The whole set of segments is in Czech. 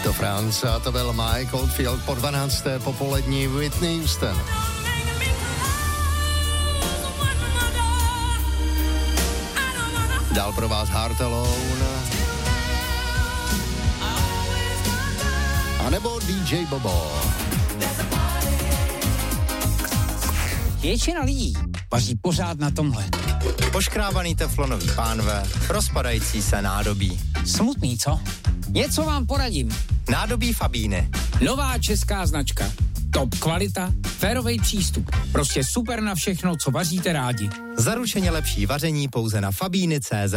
do France a to byl Mike Oldfield po 12. popolední Whitney Houston. Dál pro vás Heart Alone a nebo DJ Bobo. Většina lidí vaří pořád na tomhle. Poškrábaný teflonový pánve, rozpadající se nádobí. Smutný, co? Něco vám poradím. Nádobí Fabíny. Nová česká značka. Top kvalita, férovej přístup. Prostě super na všechno, co vaříte rádi. Zaručeně lepší vaření pouze na Fabíny.cz.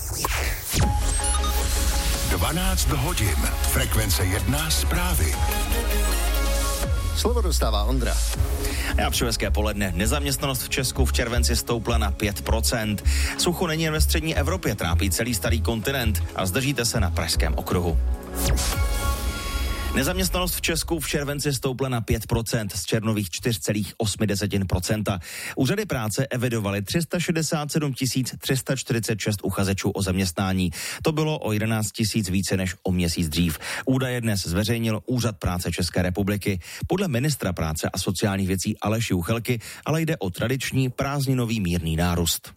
12 hodin. Frekvence 1 zprávy. Slovo dostává Ondra. Já přeju hezké poledne. Nezaměstnanost v Česku v červenci stoupla na 5%. Sucho není jen ve střední Evropě, trápí celý starý kontinent a zdržíte se na Pražském okruhu. Nezaměstnanost v Česku v červenci stoupla na 5% z červnových 4,8%. Úřady práce evidovaly 367 346 uchazečů o zaměstnání. To bylo o 11 000 více než o měsíc dřív. Údaje dnes zveřejnil Úřad práce České republiky. Podle ministra práce a sociálních věcí Aleše Juchelky ale jde o tradiční prázdninový mírný nárůst.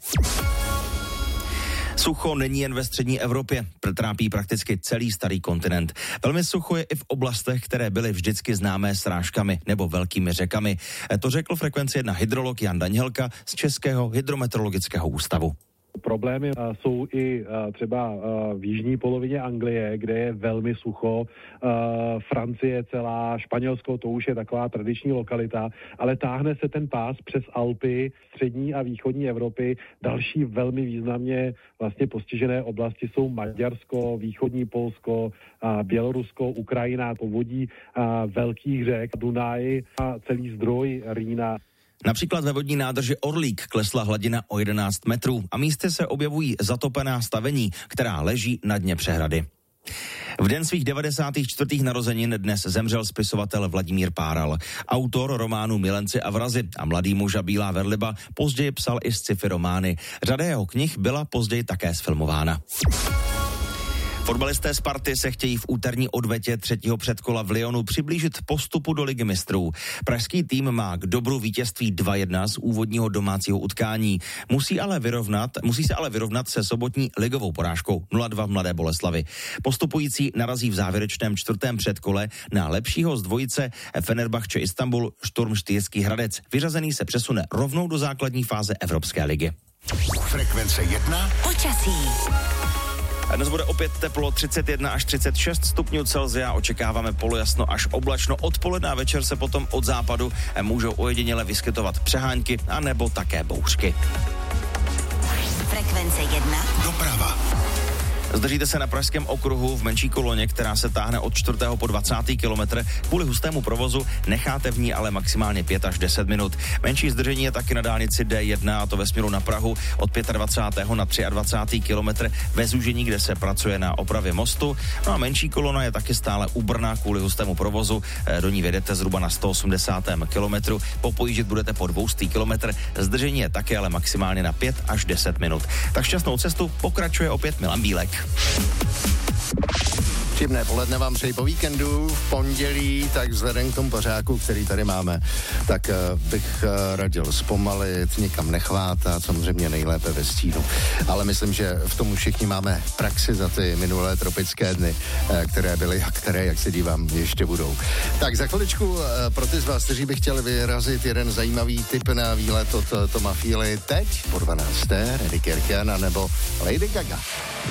Sucho není jen ve střední Evropě, trápí prakticky celý starý kontinent. Velmi sucho je i v oblastech, které byly vždycky známé srážkami nebo velkými řekami. To řekl Frekvenci 1 hydrolog Jan Danělka z Českého hydrometeorologického ústavu. Problémy jsou i třeba v jižní polovině Anglie, kde je velmi sucho, Francie celá, Španělsko, to už je taková tradiční lokalita, ale táhne se ten pás přes Alpy, střední a východní Evropy. Další velmi významně vlastně postižené oblasti jsou Maďarsko, východní Polsko, Bělorusko, Ukrajina, povodí velkých řek, Dunaj a celý zdroj Rýna. Například ve vodní nádrži Orlík klesla hladina o 11 metrů a místy se objevují zatopená stavení, která leží na dně přehrady. V den svých 94. narozenin dnes zemřel spisovatel Vladimír Páral. Autor románu Milenci a vrazi a Mladý muž a bílá velryba později psal i sci-fi romány. Řada jeho knih byla později také zfilmována. Fotbalisté Sparty se chtějí v úterní odvetě třetího předkola v Lyonu přiblížit postupu do Ligy mistrů. Pražský tým má k dobru vítězství 2-1 z úvodního domácího utkání. Musí se ale vyrovnat se sobotní ligovou porážkou 0-2 v Mladé Boleslavi. Postupující narazí v závěrečném čtvrtém předkole na lepšího z dvojice Fenerbahče Istanbul Šturm Štýrský Hradec. Vyřazený se přesune rovnou do základní fáze Evropské ligy. Frekvence 1. Počasí. Dnes bude opět teplo 31 až 36 stupňů Celsia, očekáváme polojasno až oblačno. Odpoledne a večer se potom od západu můžou ojediněle vyskytovat přehánky a nebo také bouřky. Frekvence 1. Doprava. Zdržíte se na Pražském okruhu v menší koloně, která se táhne od 4. po 20. kilometr. Kvůli hustému provozu necháte v ní ale maximálně 5 až 10 minut. Menší zdržení je taky na dálnici D1, a to ve směru na Prahu od 25. na 23. kilometr ve zúžení, kde se pracuje na opravě mostu. No a menší kolona je taky stále u Brna kvůli hustému provozu. Do ní vědete zhruba na 180. kilometru. Popojíždět budete po 200 kilometr. Zdržení je také ale maximálně na 5 až 10 minut. Tak šťastnou cestu pokračuje opět Milan Bílek. Příjemné poledne vám přeji po víkendu, v pondělí, tak vzhledem k tomu pořádku, který tady máme, tak bych radil zpomalit, nikam nechvátat, samozřejmě nejlépe ve stínu. Ale myslím, že v tom všichni máme praxi za ty minulé tropické dny, které byly a které, jak se dívám, ještě budou. Tak za chviličku pro ty z vás, kteří by chtěli vyrazit jeden zajímavý tip na výlet od Toma Feely teď po 12. Eddie Kirkian nebo Lady Gaga.